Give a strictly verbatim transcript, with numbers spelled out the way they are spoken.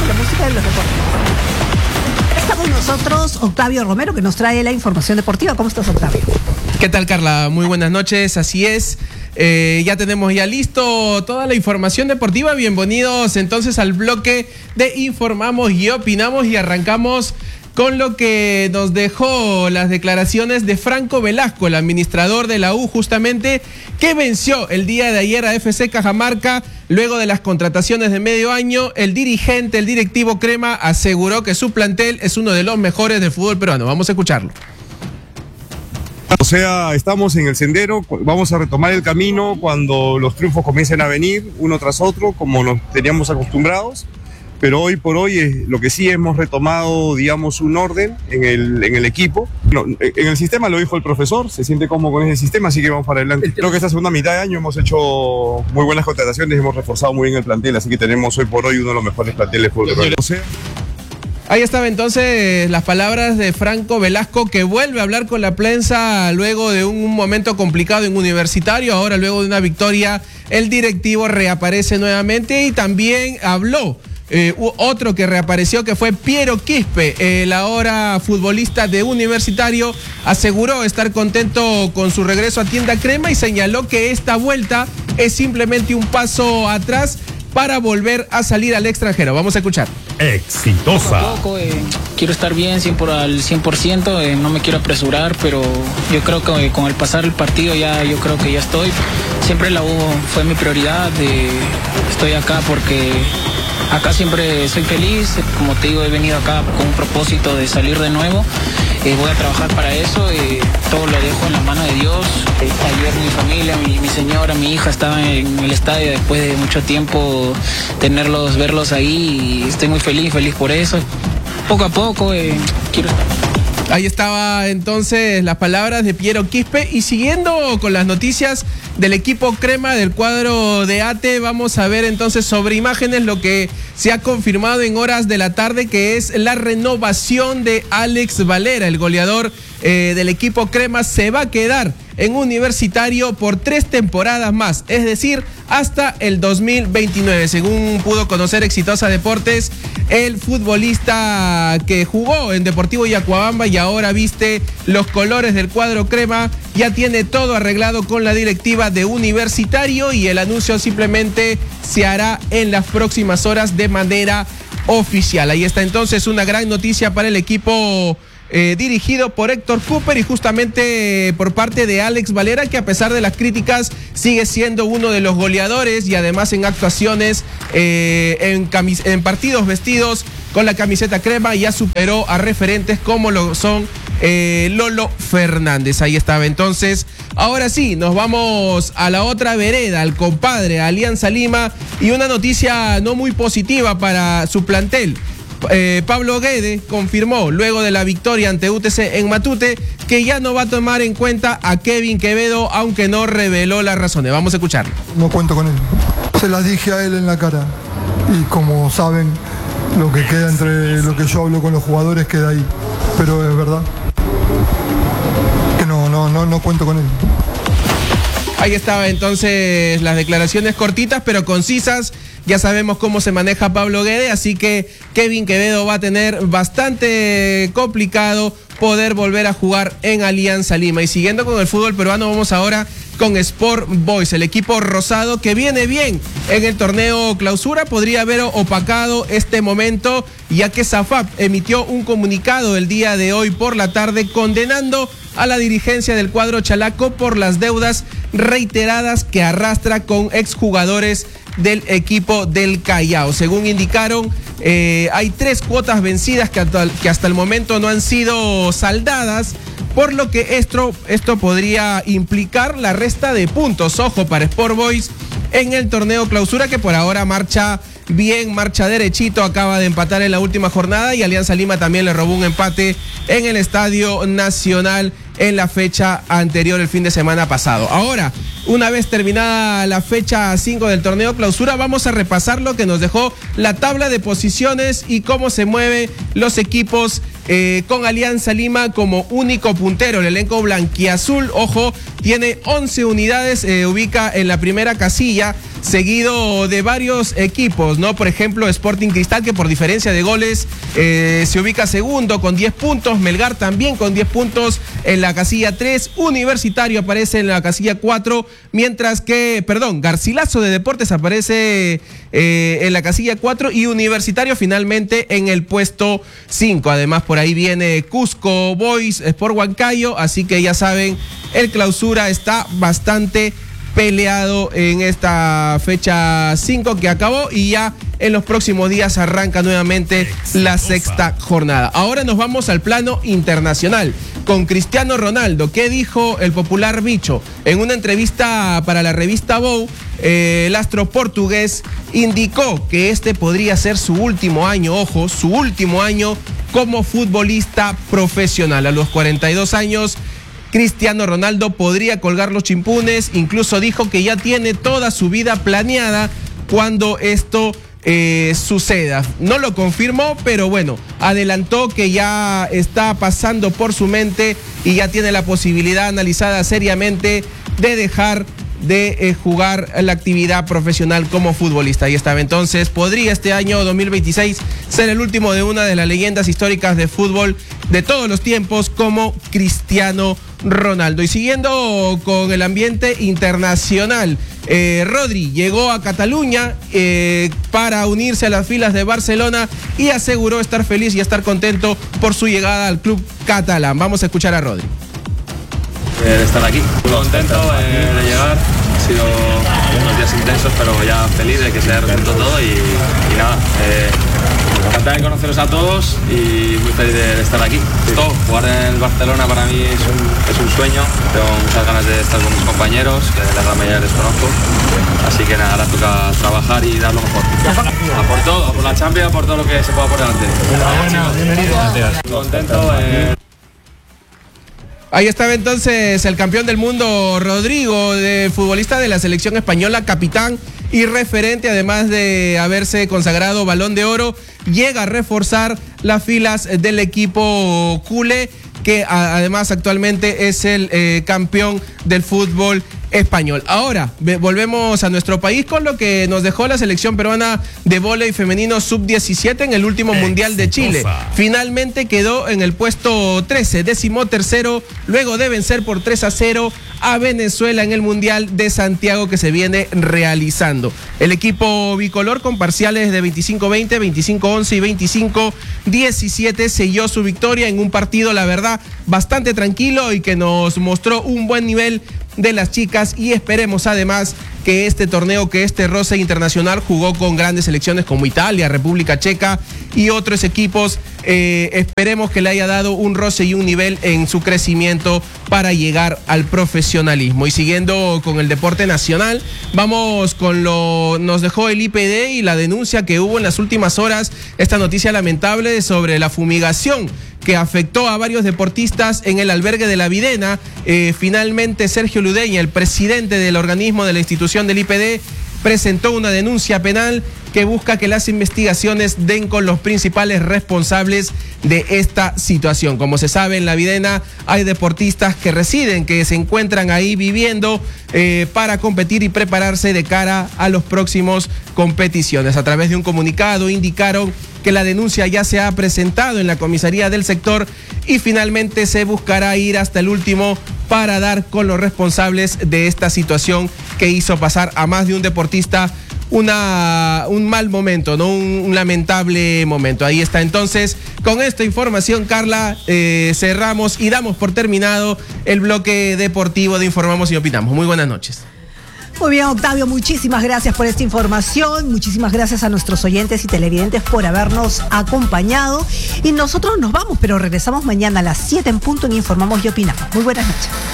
con la música de los deportes. Está con nosotros Octavio Romero, que nos trae la información deportiva. ¿Cómo estás, Octavio? ¿Qué tal, Carla? Muy buenas noches, así es. Eh, ya tenemos ya listo toda la información deportiva. Bienvenidos entonces al bloque de Informamos y Opinamos, y arrancamos con lo que nos dejó las declaraciones de Franco Velasco, el administrador de la U, justamente, que venció el día de ayer a F C Cajamarca. Luego de las contrataciones de medio año, el dirigente, el directivo crema, aseguró que su plantel es uno de los mejores del fútbol peruano. Vamos a escucharlo. O sea, estamos en el sendero, vamos a retomar el camino cuando los triunfos comiencen a venir uno tras otro, como nos teníamos acostumbrados. Pero hoy por hoy es, lo que sí hemos retomado, digamos, un orden en el, en el equipo. No, en el sistema lo dijo el profesor, se siente cómodo con ese sistema, así que vamos para adelante. Creo que esta segunda mitad de año hemos hecho muy buenas contrataciones, hemos reforzado muy bien el plantel, así que tenemos hoy por hoy uno de los mejores planteles de fútbol. O sea, ahí estaba entonces las palabras de Franco Velasco, que vuelve a hablar con la prensa luego de un momento complicado en Universitario. Ahora, luego de una victoria, el directivo reaparece nuevamente y también habló Eh, otro que reapareció, que fue Piero Quispe, el ahora futbolista de Universitario. Aseguró estar contento con su regreso a Tienda Crema y señaló que esta vuelta es simplemente un paso atrás para volver a salir al extranjero. Vamos a escuchar. Exitosa. Poco a poco, eh, quiero estar bien cien por, al cien por ciento, eh, no me quiero apresurar, pero yo creo que eh, con el pasar el partido ya yo creo que ya estoy. Siempre la U fue mi prioridad, eh, estoy acá porque acá siempre soy feliz. Como te digo, he venido acá con un propósito de salir de nuevo. Eh, voy a trabajar para eso, eh, todo lo dejo en la mano de Dios. Eh, ayer mi familia, mi, mi señora, mi hija estaban en el estadio después de mucho tiempo tenerlos, verlos ahí, y estoy muy feliz, feliz por eso. Poco a poco eh, quiero estar. Ahí estaba entonces las palabras de Piero Quispe. Y siguiendo con las noticias del equipo crema del cuadro de ATE, vamos a ver entonces sobre imágenes lo que se ha confirmado en horas de la tarde, que es la renovación de Alex Valera. El goleador eh, del equipo crema se va a quedar en Universitario por tres temporadas más, es decir, hasta el dos mil veintinueve. Según pudo conocer Exitosa Deportes, el futbolista que jugó en Deportivo Yacuabamba y ahora viste los colores del cuadro crema, ya tiene todo arreglado con la directiva de Universitario, y el anuncio simplemente se hará en las próximas horas de manera oficial. Ahí está entonces una gran noticia para el equipo Eh, dirigido por Héctor Cooper, y justamente por parte de Alex Valera, que a pesar de las críticas sigue siendo uno de los goleadores, y además en actuaciones eh, en, camis en partidos vestidos con la camiseta crema ya superó a referentes como lo son eh, Lolo Fernández. Ahí estaba entonces. Ahora sí, nos vamos a la otra vereda, al compadre, a Alianza Lima, y una noticia no muy positiva para su plantel. Eh, Pablo Guede confirmó luego de la victoria ante U T C en Matute que ya no va a tomar en cuenta a Kevin Quevedo, aunque no reveló las razones. Vamos a escucharlo. No cuento con él. Se las dije a él en la cara, y como saben, lo que queda entre lo que yo hablo con los jugadores queda ahí. Pero es verdad que no, no, no, no cuento con él. Ahí estaba entonces las declaraciones cortitas pero concisas. Ya sabemos cómo se maneja Pablo Guede, así que Kevin Quevedo va a tener bastante complicado poder volver a jugar en Alianza Lima. Y siguiendo con el fútbol peruano, vamos ahora con Sport Boys, el equipo rosado que viene bien en el torneo Clausura. Podría haber opacado este momento, ya que SAFAP emitió un comunicado el día de hoy por la tarde condenando a la dirigencia del cuadro chalaco por las deudas reiteradas que arrastra con exjugadores del equipo del Callao. Según indicaron, eh, hay tres cuotas vencidas que hasta, que hasta el momento no han sido saldadas, por lo que esto, esto podría implicar la resta de puntos, ojo, para Sport Boys en el torneo Clausura, que por ahora marcha bien, marcha derechito, acaba de empatar en la última jornada, y Alianza Lima también le robó un empate en el Estadio Nacional en la fecha anterior, el fin de semana pasado. Ahora, una vez terminada la fecha cinco del torneo Clausura, vamos a repasar lo que nos dejó la tabla de posiciones y cómo se mueven los equipos eh, con Alianza Lima como único puntero. El elenco blanquiazul, ojo, tiene once unidades, eh, ubica en la primera casilla, seguido de varios equipos, ¿no? Por ejemplo, Sporting Cristal, que por diferencia de goles eh, se ubica segundo con diez puntos, Melgar también con diez puntos en la casilla tres, Universitario aparece en la casilla cuatro, mientras que, perdón, Garcilaso de Deportes aparece eh, en la casilla cuatro y Universitario finalmente en el puesto cinco. Además, por ahí viene Cusco Boys, Sport Huancayo, así que ya saben, el clausura está bastante peleado en esta fecha cinco que acabó y ya en los próximos días arranca nuevamente la sexta jornada. Ahora nos vamos al plano internacional con Cristiano Ronaldo. ¿Qué dijo el popular bicho? En una entrevista para la revista Vogue, eh, el astro portugués indicó que este podría ser su último año, ojo, su último año como futbolista profesional. A los cuarenta y dos años, Cristiano Ronaldo podría colgar los chimpunes, incluso dijo que ya tiene toda su vida planeada cuando esto eh, suceda. No lo confirmó, pero bueno, adelantó que ya está pasando por su mente y ya tiene la posibilidad analizada seriamente de dejar de eh, jugar la actividad profesional como futbolista. Ahí estaba. Entonces, podría este año dos mil veintiséis ser el último de una de las leyendas históricas de fútbol de todos los tiempos como Cristiano Ronaldo. Y siguiendo con el ambiente internacional, eh, Rodri llegó a Cataluña eh, para unirse a las filas de Barcelona y aseguró estar feliz y estar contento por su llegada al club catalán. Vamos a escuchar a Rodri. De estar aquí, muy contento eh, de llegar, ha sido unos días intensos, pero ya feliz de que se haya resuelto todo y, y nada, eh, encantado de conoceros a todos y muy feliz de, de estar aquí. Todo, jugar en el Barcelona para mí es un, es un sueño, tengo muchas ganas de estar con mis compañeros, que la gran mayoría les conozco, así que nada, ahora toca trabajar y dar lo mejor. A por todo, a por la Champions, a por todo lo que se pueda por delante. Enhorabuena, bienvenido. Muy contento. Eh, Ahí estaba entonces el campeón del mundo, Rodrigo, de futbolista de la selección española, capitán y referente, además de haberse consagrado Balón de Oro, llega a reforzar las filas del equipo culé, que a, además actualmente es el eh, campeón del fútbol español. Ahora, volvemos a nuestro país con lo que nos dejó la selección peruana de vóley femenino sub diecisiete en el último Mundial de Chile. Finalmente quedó en el puesto trece, décimo tercero, luego de vencer por tres a cero a Venezuela en el Mundial de Santiago que se viene realizando. El equipo bicolor con parciales de veinticinco veinte, veinticinco once y veinticinco diecisiete selló su victoria en un partido, la verdad, bastante tranquilo y que nos mostró un buen nivel de las chicas, y esperemos además que este torneo, que este roce internacional jugó con grandes selecciones como Italia, República Checa y otros equipos, eh, esperemos que le haya dado un roce y un nivel en su crecimiento para llegar al profesionalismo. Y siguiendo con el deporte nacional, vamos con lo nos dejó el I P D y la denuncia que hubo en las últimas horas, esta noticia lamentable sobre la fumigación que afectó a varios deportistas en el albergue de La Videna. Eh, finalmente Sergio Ludeña, el presidente del organismo de la institución del I P D, presentó una denuncia penal que busca que las investigaciones den con los principales responsables de esta situación. Como se sabe, en La Videna hay deportistas que residen, que se encuentran ahí viviendo eh, para competir y prepararse de cara a los próximos competiciones. A través de un comunicado indicaron que la denuncia ya se ha presentado en la comisaría del sector y finalmente se buscará ir hasta el último para dar con los responsables de esta situación que hizo pasar a más de un deportista una, un mal momento, ¿no? Un, un lamentable momento. Ahí está. Entonces, con esta información, Carla, eh, cerramos y damos por terminado el bloque deportivo de Informamos y Opinamos. Muy buenas noches. Muy bien, Octavio, muchísimas gracias por esta información, muchísimas gracias a nuestros oyentes y televidentes por habernos acompañado, y nosotros nos vamos, pero regresamos mañana a las siete en punto en Informamos y Opinamos. Muy buenas noches.